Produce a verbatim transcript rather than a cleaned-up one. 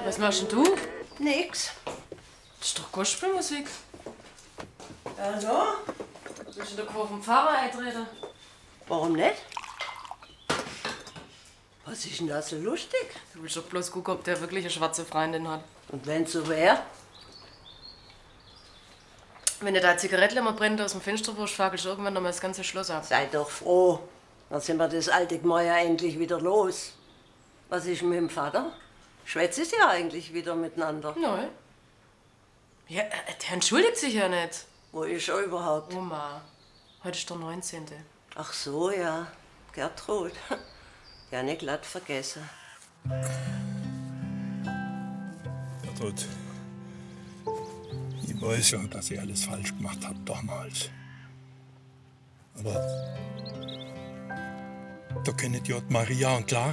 Was machst denn du? Nix. Das ist doch Gospelmusik. Also? Willst du da vor vom Pfarrer eintreten? Warum nicht? Was ist denn da so lustig? Du willst doch bloß gucken, ob der wirklich eine schwarze Freundin hat. Und wenn so wär? Wenn dir da Zigaretten immer brennt aus dem Fenster wirst, fakelst du irgendwann noch mal das ganze Schloss ab. Sei doch froh. Dann sind wir das alte Gmeier endlich wieder los. Was ist mit dem Vater? Schwätzt ihr ja eigentlich wieder miteinander? Nein. Ja, äh, der entschuldigt sich ja nicht. Wo ist er überhaupt? Oma, heute ist der neunzehnte Ach so, ja. Gertrud. Ja, nicht glatt vergessen. Gertrud, ich weiß ja, dass ich alles falsch gemacht habe damals. Aber da können ja die Maria und Clara